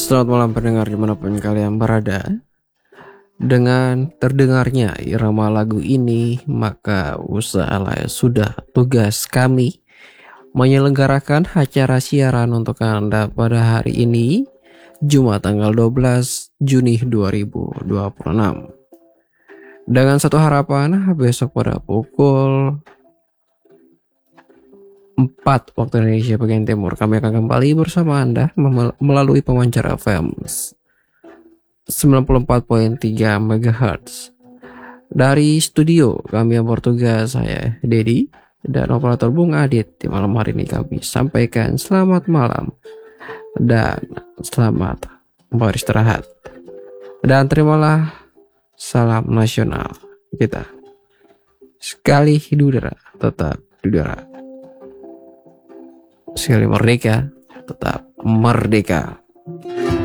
Selamat malam pendengar dimanapun kalian berada. Dengan terdengarnya irama lagu ini, maka usahalah sudah tugas kami menyelenggarakan acara siaran untuk Anda pada hari ini, Jumat tanggal 12 Juni 2026. Dengan satu harapan, besok pada pukul 4 waktu Indonesia bagian timur kami akan kembali bersama Anda melalui pemancar FM 94.3 MHz. Dari studio kami yang bertugas, saya Dedi dan operator Bung Adit. Di malam hari ini kami sampaikan selamat malam dan selamat beristirahat. Dan terimalah salam nasional kita. Sekali udara tetap udara. Sekali merdeka tetap merdeka.